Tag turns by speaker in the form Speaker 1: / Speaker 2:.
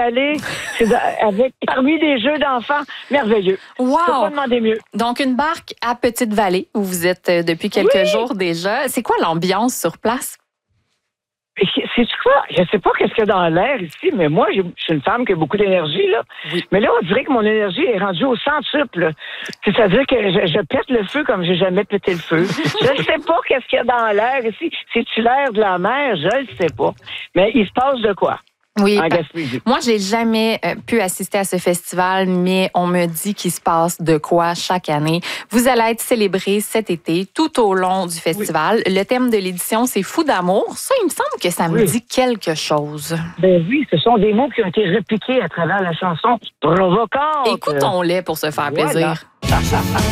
Speaker 1: installé parmi des jeux d'enfants. Merveilleux.
Speaker 2: Wow!
Speaker 1: Je peux pas demander mieux.
Speaker 2: Donc, une barque à Petite-Vallée, où vous êtes depuis quelques jours déjà. C'est quoi l'ambiance sur place?
Speaker 1: C'est quoi? Je sais pas qu'est-ce qu'il y a dans l'air ici, mais moi, je suis une femme qui a beaucoup d'énergie, là. Oui. Mais là, on dirait que mon énergie est rendue au centuple. C'est-à-dire que je pète le feu comme j'ai jamais pété le feu. Je ne sais pas qu'est-ce qu'il y a dans l'air ici. C'est-tu l'air de la mer? Je ne sais pas. Mais il se passe de quoi?
Speaker 2: Oui, moi, j'ai jamais pu assister à ce festival, mais on me dit qu'il se passe de quoi chaque année. Vous allez être célébré cet été, tout au long du festival. Oui. Le thème de l'édition, c'est Fou d'amour. Ça, il me semble que ça me dit quelque chose.
Speaker 1: Ben oui, ce sont des mots qui ont été répliqués à travers la chanson Provocante.
Speaker 2: Écoutons-les pour se faire plaisir.